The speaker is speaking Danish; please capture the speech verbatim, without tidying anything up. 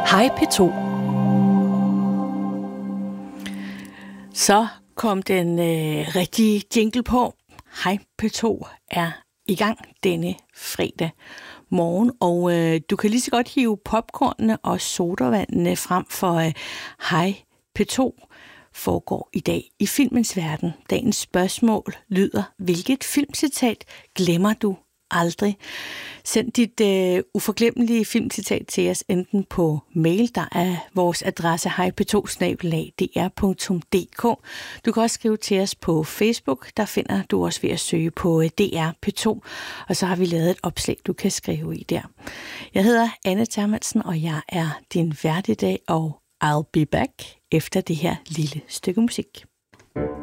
Hej P to. Så kom den øh, rigtige jingle på. Hej P to er i gang denne fredag morgen, og øh, du kan lige så godt hive popcornene og sodavandene frem, for øh, Hej P to foregår i dag i filmens verden. Dagens spørgsmål lyder: hvilket filmcitat glemmer du aldrig? Send dit øh, uforglemmelige filmcitat til os enten på mail, der er vores adresse hej p to snabel-a d r punktum d k. Du kan også skrive til os på Facebook, der finder du os ved at søge på D R P to, og så har vi lavet et opslag, du kan skrive i der. Jeg hedder Anne Termansen, og jeg er din vært i dag, og I'll be back efter det her lille stykke musik.